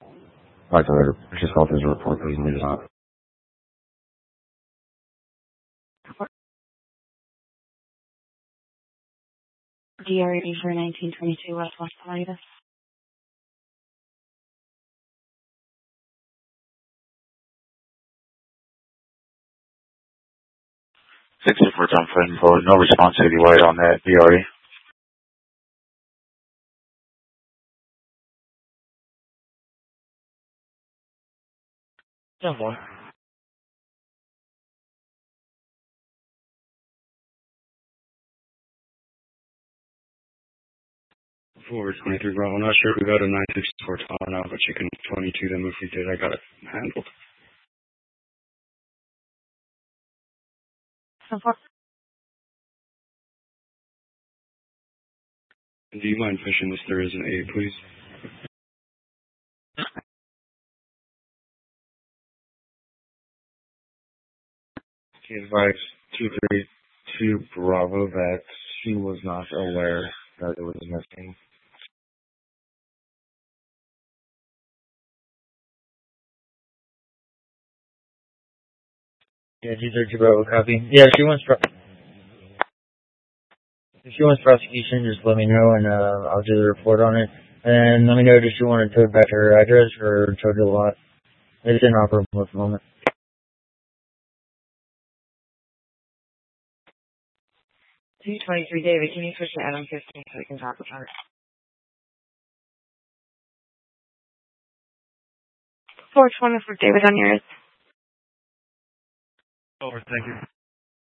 Like the just called his report, please, and just not. DRE for 1922 West Salida. 64 time frame forward. No response citywide on that DRE. Yeah, one. Forward 23 Bravo. I'm not sure if we got a 964 tower now, but you can 22 them if we did. I got it handled. Do you mind fishing if there is an A, please? He advised 232 Bravo that she was not aware that it was missing. Yeah, 232 Bravo, copy. Yeah, if she wants prosecution, just let me know and I'll do the report on it. And let me know, does she want to tow back to her address or tow to the lot? It's inoperable at the moment. 223 David, can you switch to Adam 15 so we can talk with her? 420 for David on yours. Over, thank you.